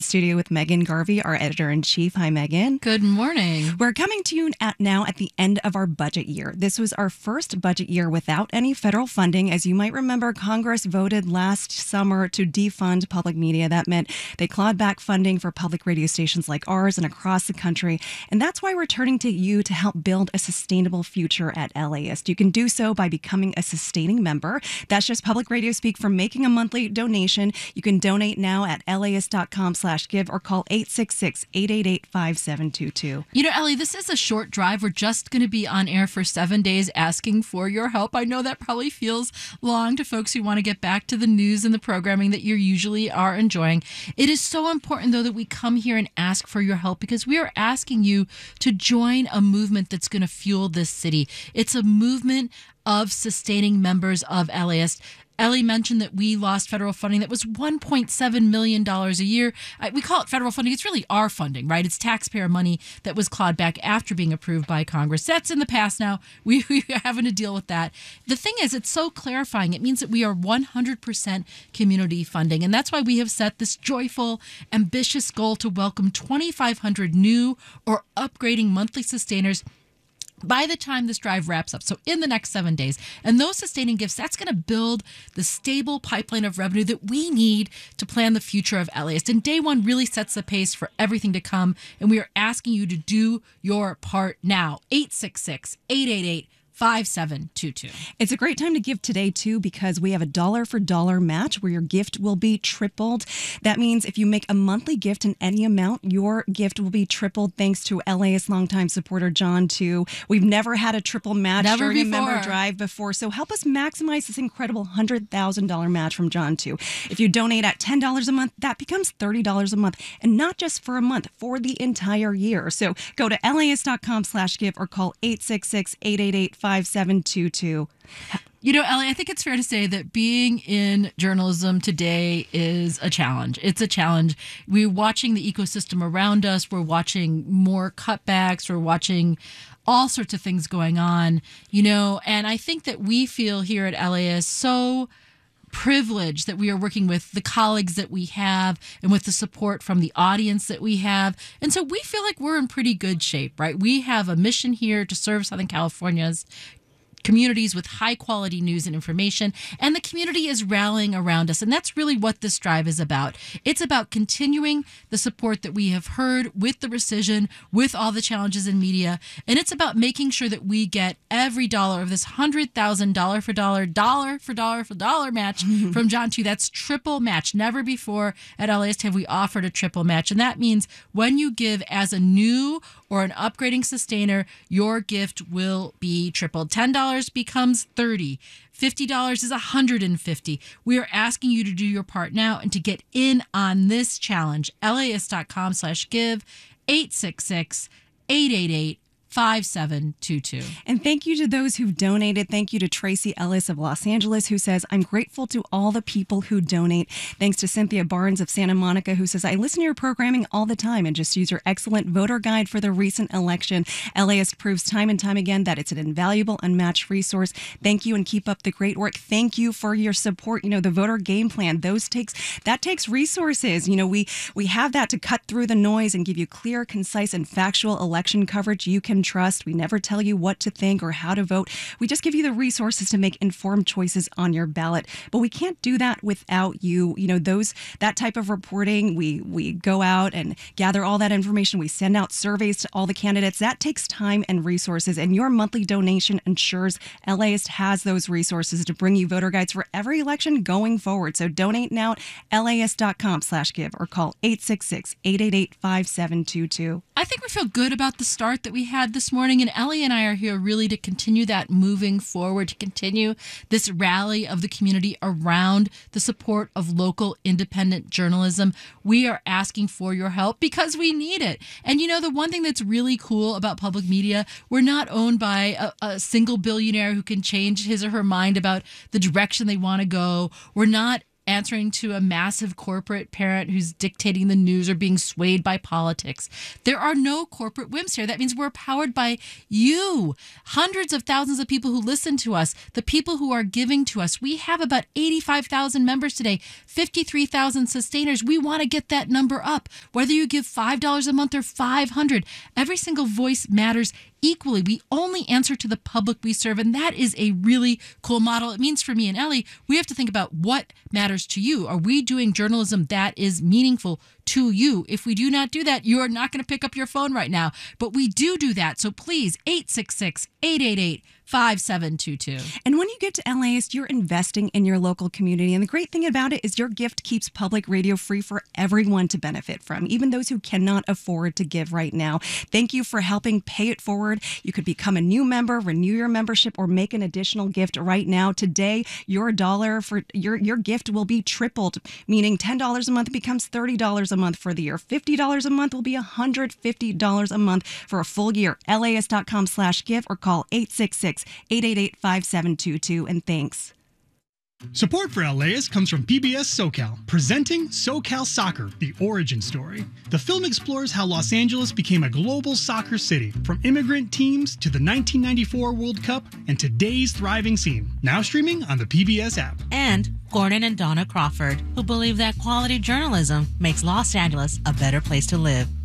Studio with Megan Garvey, our editor-in-chief. Hi, Megan. Good morning. We're coming to you now at the end of our budget year. This was our first budget year without any federal funding. As you might remember, Congress voted last summer to defund public media. That meant they clawed back funding for public radio stations like ours and across the country. And that's why we're turning to you to help build a sustainable future at LAist. You can do so by becoming a sustaining member. That's just public radio speak for making a monthly donation. You can donate now at laist.com/give or call 866-888-5722. You know, Ellie, this is a short drive. We're just going to be on air for 7 days asking for your help. I know that probably feels long to folks who want to get back to the news and the programming that you usually are enjoying. It is so important, though, that we come here and ask for your help because we are asking you to join a movement that's going to fuel this city. It's a movement of sustaining members of LAist. Ellie mentioned that we lost federal funding that was $1.7 million a year. We call it federal funding. It's really our funding, right? It's taxpayer money that was clawed back after being approved by Congress. That's in the past now. We're having to deal with that. The thing is, it's so clarifying. It means that we are 100% community funding. And that's why we have set this joyful, ambitious goal to welcome 2,500 new or upgrading monthly sustainers by the time this drive wraps up, so in the next 7 days. And those sustaining gifts, that's going to build the stable pipeline of revenue that we need to plan the future of LAist. And day one really sets the pace for everything to come. And we are asking you to do your part now. 866-888-5722. It's a great time to give today, too, because we have a dollar for dollar match where your gift will be tripled. That means if you make a monthly gift in any amount, your gift will be tripled thanks to LAist longtime supporter John, too. We've never had a triple match during a member drive before, so help us maximize this incredible $100,000 match from John, too. If you donate at $10 a month, that becomes $30 a month, and not just for a month, for the entire year. So go to laist.com/give or call 866-888-5722. You know, Ellie, I think it's fair to say that being in journalism today is a challenge. It's a challenge. We're watching the ecosystem around us. We're watching more cutbacks. We're watching all sorts of things going on, you know, and I think that we feel here at LAist so privileged that we are working with the colleagues that we have and with the support from the audience that we have. And so we feel like we're in pretty good shape, right? We have a mission here to serve Southern California's communities with high quality news and information, and the community is rallying around us. And that's really what this drive is about. It's about continuing the support that we have heard with the rescission, with all the challenges in media. And it's about making sure that we get every dollar of this $100,000 dollar for dollar match from John too. That's triple match. Never before at LAist have we offered a triple match. And that means when you give as a new or an upgrading sustainer, your gift will be tripled. $10 becomes $30. $50 is $150. We are asking you to do your part now and to get in on this challenge. laist.com/give, 866-888-5722. And thank you to those who've donated. Thank you to Tracy Ellis of Los Angeles, who says, I'm grateful to all the people who donate. Thanks to Cynthia Barnes of Santa Monica, who says, I listen to your programming all the time and just use your excellent voter guide for the recent election. LAist proves time and time again that it's an invaluable, unmatched resource. Thank you and keep up the great work. Thank you for your support. You know, the voter game plan, that takes resources. You know, we have that to cut through the noise and give you clear, concise, and factual election coverage you can trust. We never tell you what to think or how to vote. We just give you the resources to make informed choices on your ballot. But we can't do that without you. You know, that type of reporting, we go out and gather all that information. We send out surveys to all the candidates. That takes time and resources. And your monthly donation ensures LAist has those resources to bring you voter guides for every election going forward. So donate now at laist.com/give or call 866-888-5722. I think we feel good about the start that we had this morning, and Ellie and I are here really to continue that moving forward, to continue this rally of the community around the support of local independent journalism. We are asking for your help because we need it. And you know, the one thing that's really cool about public media, we're not owned by a single billionaire who can change his or her mind about the direction they want to go. We're not answering to a massive corporate parent who's dictating the news or being swayed by politics. There are no corporate whims here. That means we're powered by you, hundreds of thousands of people who listen to us, the people who are giving to us. We have about 85,000 members today, 53,000 sustainers. We want to get that number up. Whether you give $5 a month or $500, every single voice matters equally. We only answer to the public we serve, and that is a really cool model. It means for me and Ellie, we have to think about what matters to you. Are we doing journalism that is meaningful to you? If we do not do that, you are not going to pick up your phone right now. But we do that. So please, 866-888-5722. And when you get to LAist, you're investing in your local community. And the great thing about it is your gift keeps public radio free for everyone to benefit from, even those who cannot afford to give right now. Thank you for helping pay it forward. You could become a new member, renew your membership, or make an additional gift right now. Today, your dollar for your gift will be tripled, meaning $10 a month becomes $30 a month for the year. $50 a month will be $150 a month for a full year. LAist.com/give or call 866-888-5722. And thanks. Support for LAist comes from PBS SoCal, presenting SoCal Soccer, the origin story. The film explores how Los Angeles became a global soccer city, from immigrant teams to the 1994 World Cup and today's thriving scene. Now streaming on the PBS app. And Gordon and Donna Crawford, who believe that quality journalism makes Los Angeles a better place to live.